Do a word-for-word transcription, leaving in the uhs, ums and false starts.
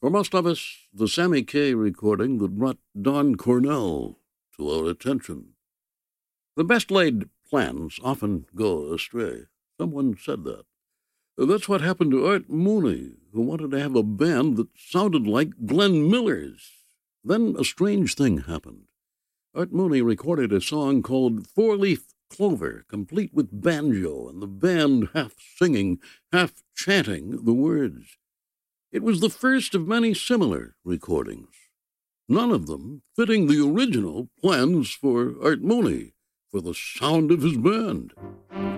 For most of us, the Sammy Kaye recording that brought Don Cornell to our attention. The best-laid plans often go astray. Someone said that. That's what happened to Art Mooney, who wanted to have a band that sounded like Glenn Miller's. Then a strange thing happened. Art Mooney recorded a song called Four-Leaf Clover, complete with banjo and the band half singing, half chanting the words. It was the first of many similar recordings, none of them fitting the original plans for Art Mooney for the sound of his band.